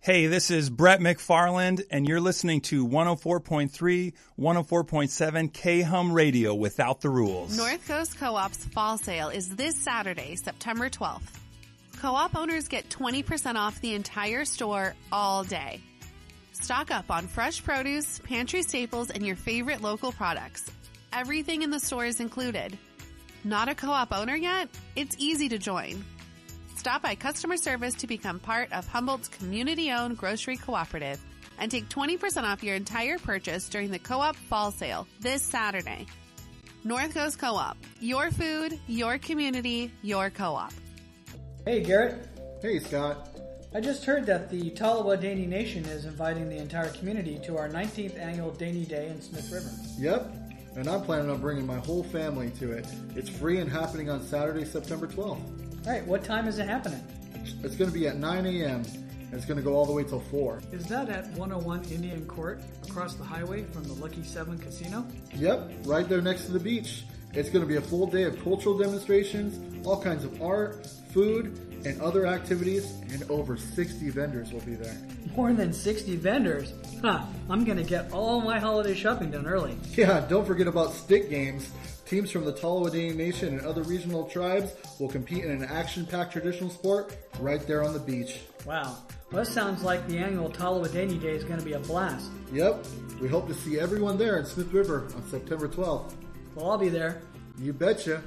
Hey, this is Brett McFarland, and you're listening to 104.3, 104.7 K-Hum Radio without the rules. North Coast Co-op's fall sale is this Saturday, September 12th. Co-op owners get 20% off the entire store all day. Stock up on fresh produce, pantry staples, and your favorite local products. Everything in the store is included. Not a co-op owner yet? It's easy to join. Stop by customer service to become part of Humboldt's community-owned grocery cooperative and take 20% off your entire purchase during the Co-op Fall Sale this Saturday. North Coast Co-op. Your food, your community, your co-op. Hey, Garrett. Hey, Scott. I just heard that the Tolowa Dani Nation is inviting the entire community to our 19th annual Dani Day in Smith River. Yep, and I'm planning on bringing my whole family to it. It's free and happening on Saturday, September 12th. All right, what time is it happening? It's going to be at 9 a.m., and it's going to go all the way till 4. Is that at 101 Indian Court, across the highway from the Lucky 7 Casino? Yep, right there next to the beach. It's going to be a full day of cultural demonstrations, all kinds of art, food, and other activities, and over 60 vendors will be there. More than 60 vendors? Huh, I'm going to get all my holiday shopping done early. Yeah, don't forget about stick games. Teams from the Tolowa Dani Nation and other regional tribes will compete in an action-packed traditional sport right there on the beach. Wow, well, that sounds like the annual Tolowa Dani Day is going to be a blast. Yep, we hope to see everyone there in Smith River on September 12th. Well, I'll be there. You betcha.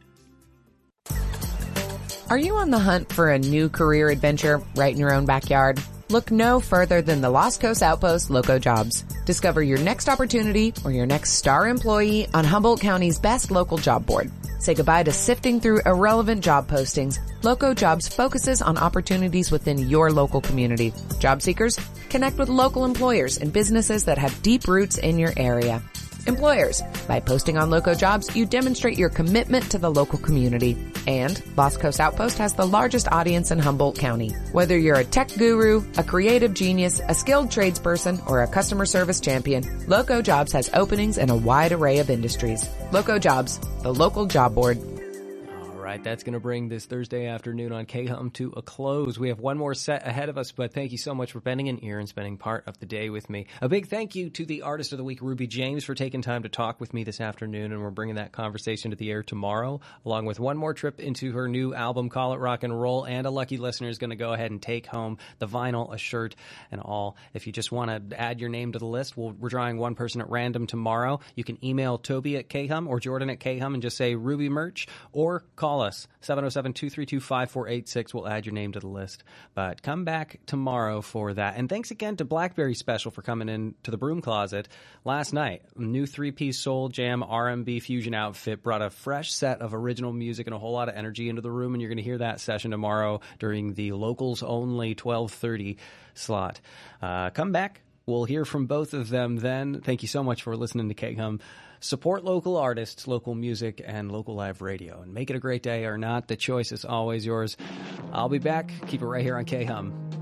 Are you on the hunt for a new career adventure right in your own backyard? Look no further than the Lost Coast Outpost Loco Jobs. Discover your next opportunity or your next star employee on Humboldt County's best local job board. Say goodbye to sifting through irrelevant job postings. Loco Jobs focuses on opportunities within your local community. Job seekers, connect with local employers and businesses that have deep roots in your area. Employers, by posting on Loco Jobs, you demonstrate your commitment to the local community. And Lost Coast Outpost has the largest audience in Humboldt County. Whether you're a tech guru, a creative genius, a skilled tradesperson, or a customer service champion, Loco Jobs has openings in a wide array of industries. Loco Jobs, the local job board. All right, that's going to bring this Thursday afternoon on K-Hum to a close. We have one more set ahead of us, but thank you so much for bending an ear and spending part of the day with me. A big thank you to the Artist of the Week, Ruby James, for taking time to talk with me this afternoon, and we're bringing that conversation to the air tomorrow, along with one more trip into her new album, Call It Rock and Roll, and a lucky listener is going to go ahead and take home the vinyl, a shirt, and all. If you just want to add your name to the list, we're drawing one person at random tomorrow. You can email Toby at K-Hum or Jordan at K-Hum and just say Ruby Merch, or call us 707-232-5486. We'll add your name to the list. But come back tomorrow for that. And thanks again to Blackberry Special for coming in to the Broom Closet last night. A new 3-piece soul jam R&B fusion outfit brought a fresh set of original music and a whole lot of energy into the room, and you're going to hear that session tomorrow during the locals only 12:30 slot. Come back. We'll hear from both of them then. Thank you so much for listening to K-Hum. Support local artists, local music, and local live radio. And make it a great day or not. The choice is always yours. I'll be back. Keep it right here on K-Hum.